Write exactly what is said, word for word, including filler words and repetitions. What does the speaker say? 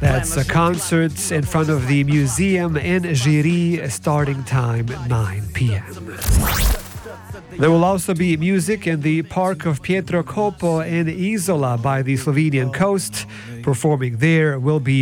That's a concert in front of the museum in Žiri, starting time nine p.m. There will also be music in the park of Pietro Kopo in Isola by the Slovenian coast. Performing there will be